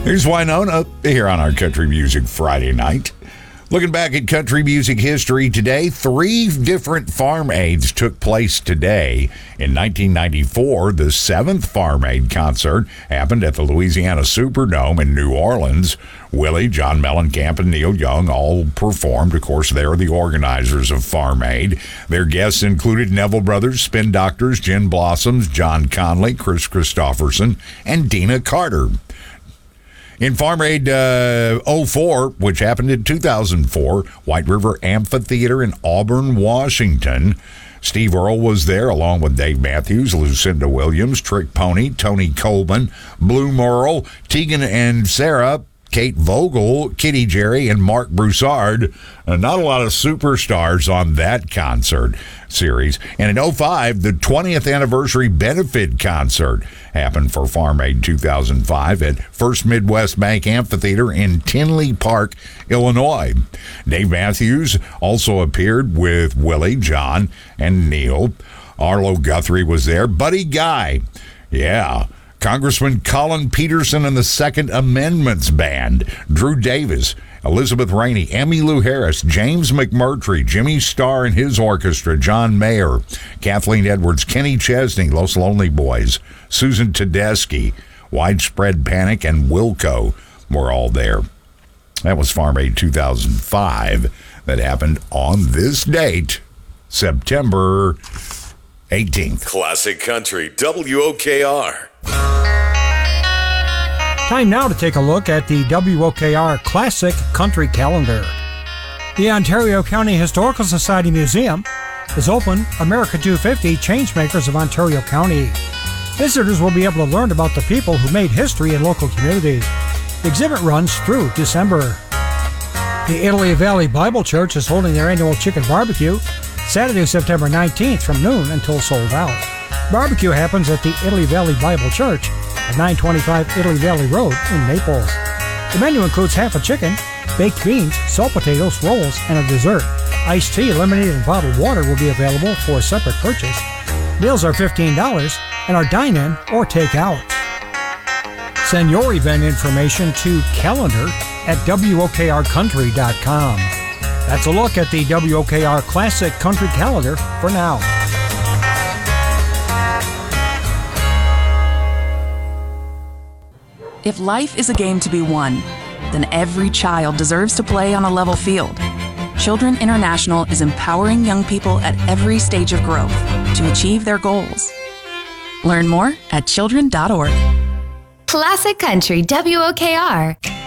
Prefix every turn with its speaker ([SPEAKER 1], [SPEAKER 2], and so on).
[SPEAKER 1] Here's Winona here on our Country Music Friday night. Looking back at country music history today, 3 different Farm Aids took place today. In 1994, the 7th Farm Aid concert happened at the Louisiana Superdome in New Orleans. Willie, John Mellencamp, and Neil Young all performed. Of course, they're the organizers of Farm Aid. Their guests included Neville Brothers, Spin Doctors, Gin Blossoms, John Conley, Chris Christopherson, and Dina Carter. In Farm Aid 04, which happened in 2004, White River Amphitheater in Auburn, Washington. Steve Earle was there, along with Dave Matthews, Lucinda Williams, Trick Pony, Tony Colvin, Blue Merle, Tegan and Sarah, Kate Vogel, Kitty Jerry, and Mark Broussard. Not a lot of superstars on that concert series. And in 05, the 20th anniversary benefit concert happened for Farm Aid 2005 at First Midwest Bank Amphitheater in Tinley Park, Illinois. Dave Matthews also appeared with Willie, John, and Neil. Arlo Guthrie was there. Buddy Guy, yeah. Congressman Colin Peterson and the Second Amendments Band, Drew Davis, Elizabeth Rainey, Emmylou Harris, James McMurtry, Jimmy Starr and his orchestra, John Mayer, Kathleen Edwards, Kenny Chesney, Los Lonely Boys, Susan Tedeschi, Widespread Panic, and Wilco were all there. That was Farm Aid 2005 that happened on this date, September 18th.
[SPEAKER 2] Classic Country, WOKR.
[SPEAKER 3] Time now to take a look at the WOKR Classic Country Calendar. The Ontario County Historical Society Museum is open America 250 Changemakers of Ontario County. Visitors will be able to learn about the people who made history in local communities. The exhibit runs through December. The Italy Valley Bible Church is holding their annual chicken barbecue Saturday, September 19th from noon until sold out. Barbecue happens at the Italy Valley Bible Church at 925 Italy Valley Road in Naples. The menu includes half a chicken, baked beans, salt potatoes, rolls, and a dessert. Iced tea, lemonade, and bottled water will be available for a separate purchase. Meals are $15 and are dine-in or take-out. Send your event information to calendar@wokrcountry.com. That's a look at the WOKR Classic Country Calendar for now.
[SPEAKER 4] If life is a game to be won, then every child deserves to play on a level field. Children International is empowering young people at every stage of growth to achieve their goals. Learn more at children.org.
[SPEAKER 5] Classic Country WOKR.